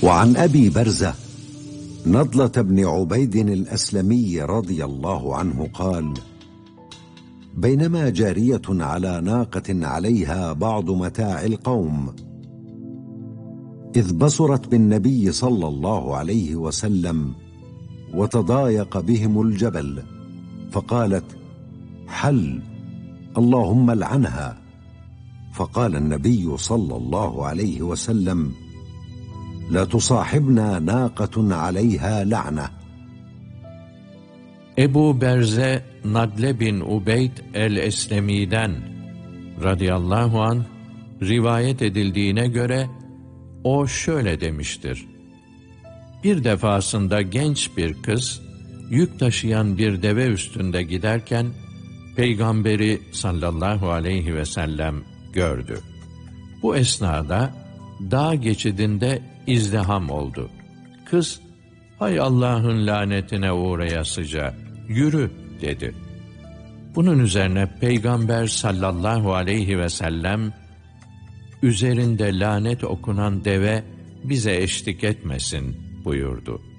وعن أبي برزة نضلة بن عبيد الأسلمي رضي الله عنه قال: بينما جارية على ناقة عليها بعض متاع القوم، إذ بصرت بالنبي صلى الله عليه وسلم وتضايق بهم الجبل، فقالت: حل، اللهم لعنها. فقال النبي صلى الله عليه وسلم: لا تصاحبنا ناقة عليها لعنة. Ebu Berze Nadle bin Ubeyd el-Eslemi'den radıyallahu anh rivayet edildiğine göre o şöyle demiştir: Bir defasında genç bir kız yük taşıyan bir deve üstünde giderken Peygamberi sallallahu aleyhi ve sellem gördü. Bu esnada dağ geçidinde izdiham oldu. Kız, "Hay Allah'ın lanetine uğrayasıca, yürü," dedi. Bunun üzerine Peygamber sallallahu aleyhi ve sellem, "Üzerinde lanet okunan deve bize eşlik etmesin," buyurdu.